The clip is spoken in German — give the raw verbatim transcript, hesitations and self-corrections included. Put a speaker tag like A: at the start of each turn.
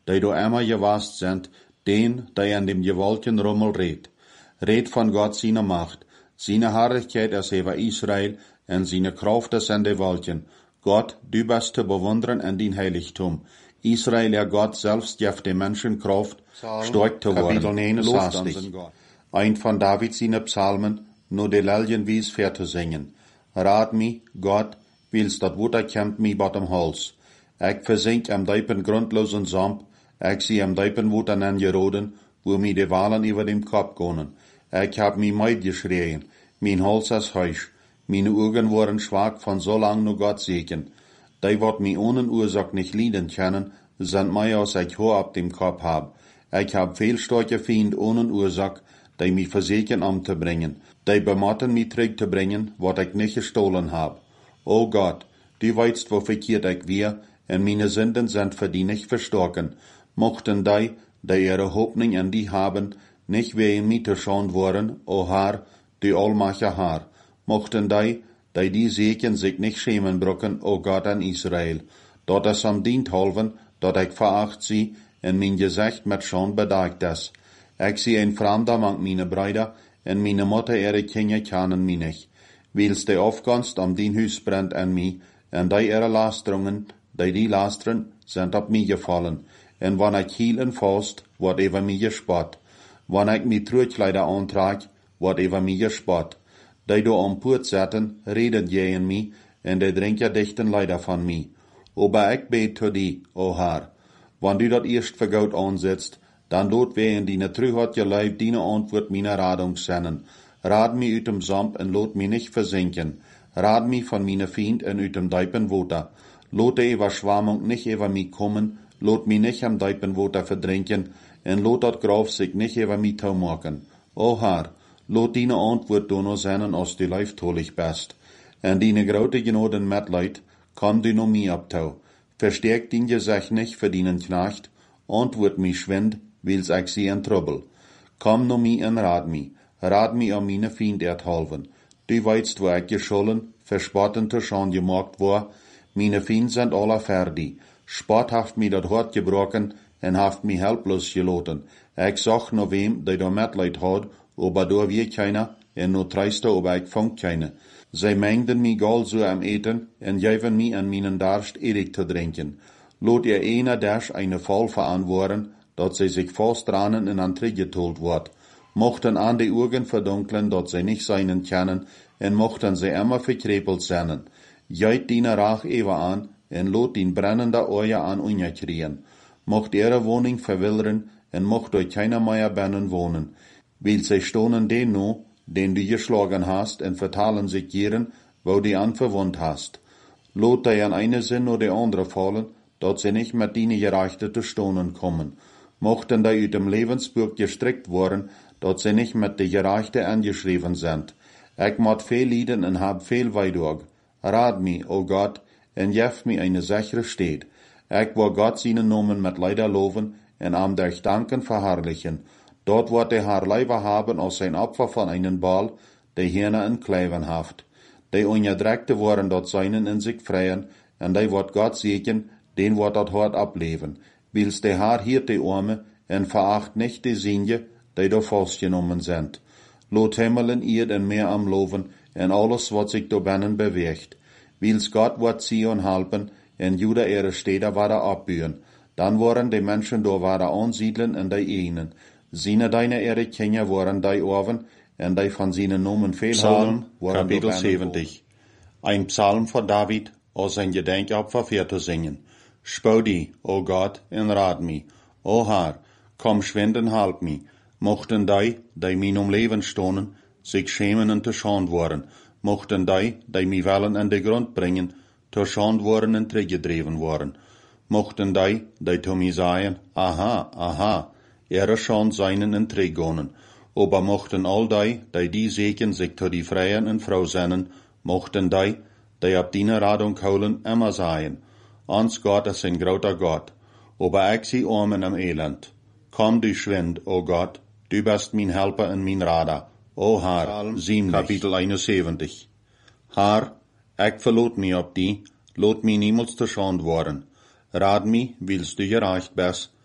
A: die du immer gewast sind, den, der an dem gewaltigen Rummel redt. Red von Gott seine Macht, seine Herrlichkeit ist über Israel, und seine Kraft ist an den Wolken. Gott, du bist zu bewundern in dein Heiligtum. Israel, ja Gott selbst, gibt den Menschen Kraft, stark zu werden. Lob dich. Ein von David seine Psalmen, nur die Liljenwies für zu singen. Rat mi, Gott, wils dat Wutter kämmt mi bottom Hals. Ich versink am diepen grundlosen Samp, ich sie am diepen Wutter an geroden, wo mi de Wahlen über dem Kopf gonen. Ich hab mi meid geschrien, mein Hals ist heisch, meine Augen waren schwach von so lang nur Gott segen. Die wat mi ohne Ursache nicht lieden können, sind mei aus ich Haar ab dem Kopf hab. Ich hab viel starke Feind ohne Ursache, die mi verseken umzubringen, die bematten mi zurückzubringen, wat ich nicht gestohlen hab. O Gott, du weißt, wo verkehrt ich wir, und meine Sünden sind für die nicht verstorken. Mochten die, die ihre Hoffnung an die haben, nicht wegen mir zu schauen worden, o Herr, du allmächtiger Herr. Mochten die, die die Segen sich nicht schämen brücken, o Gott an Israel. Dort es am dient halven, dort ich veracht sie, und mein Gesicht mit Scham bedeckt ist. Ich sehe ein Fremder mang meine Brüder, und meine Mutter ihre Kinder kennen mich nicht. Wils die Aufgunst am dien Hus brennt an mich, und die ihre Lasterungen, die die lastern, sind auf mich gefallen. Und wann ich hiel und fast, wird über mich gespott. Wann ich mich Trugkleider antrag, wird über mich gespott. Die du am Purt setzen, reden je in mich, und die trinken dichten Leider von mich. Aber ich bet zu die, o Herr. Wann du dat erst für Gott ansetzt, dann lot wir in deine Trüheit geleib, deine Antwort meiner Radung senden. Rad mi uit dem Samp und lot mi nicht versinken. Rad mi von meine Feind und uit dem diepen Water. Lot die Überschwammung nicht über mi kommen, lot mi nicht am diepen Water verdrinken, und lot dat Graf sich nicht über mi tau machen. O Herr, lot deine Antwort du no seinen, als du leiftolig bist. Und deine grote Genoden Mitleid, komm du no mi abtau. Verstärk dein Gesicht nicht für deinen Knecht, antwort mi schwind, wils ich sie in Trouble. Komm no mi und rat mi, rat mi an meine Feind erhalven. Du weißt, wo ich geschollen, verspotten zu schon gemacht war, meine Feind sind alle fertig. Spott haft mi dat Hort gebrochen, en haft mi helplos geloten. Ich sag no wem, der da Mitleid hat, aber da wir keiner, en no treiste, aber ich fang keine. Sie mengden mi gal so am Eten, en geven mi an meinen Darst ewig zu trinken. Lot ihr einer Dash eine Fall verantworten, dat sie sich fast ranen in an Tritt getolt wird. Mochten an die Augen verdunklen, dat sie nicht seinen kennen, en mochten sie immer verkrepelt sein. Jeit dine Rach ewa an, en lot din brennende Euer an unkriegen. Mocht ihre Wohnung verwildern, en mocht euch keiner mehr binnen wohnen. Weil sie stonen den no, den du geschlagen hast, en vertalen sich jeren, wo die an verwundt hast. Lot die an eine Sinn oder die andere fallen, dat sie nicht mit dine Gerechte zu stonen kommen. Mochten die uit dem Lebensbuch gestrickt worden, dat sie nicht mit die Gerechte angeschrieben sind. Ich mod viel lieden en hab viel Weidog. Rat mi, o Gott, en jef mi eine sichere Steht. Ich will Gott seinen Namen mit Leider loben, en am durch Danken verherrlichen. Dort wird der Herr Leiber haben als sein Opfer von einem Ball, der Hirne in Kleven haft. Die Unterdrückte worden dort seinen in sich freien, en die wird Gott segnen, den wird dort hart ableben. Wils der Herr hiert die Arme, en veracht nicht die Sinje, die da festgenommen sind. Lot Himmel und Erd en mehr am Loven, en alles, was sich da binnen bewegt. Wils Gott wird Zion halpen, en Juda ihre Städte wieder abbühen. Dann waren die Menschen da wieder ansiedeln in die Ihnen. Sine deine ihre Kinder waren die Orven, en die von seinen Nomen Psalm, Kapitel siebzig. Ein Psalm von David, aus sein Gedenkopfer für zu singen. Spau die, o Gott, en rat mi. O Herr, komm schwind en halp mi. Mochten die, die min um Leben stonen, sich schämen und zu Schand worden. Mochten die, die mi wollen an den Grund bringen, zu Schand worden und zurückgedreven worden. Mochten die, die zu mi sagen, aha, aha, ihre Schand seinen und zurückgehen. Aber mochten all die, die die Segen sich zu die Freien und Frau sennen, mochten die, die ab deine Radung holen, immer sagen, ans Gott ist ein großer Gott, aber ich sie armen am Elend. Komm du schwind, o Gott, du bist mein Helfer und mein Rader. O Herr, sieben, Kapitel einundsiebzig. Herr, ich verlot mi ob die, lot mi niemals zu Schand worden. Rad mi, willst du gereicht bist,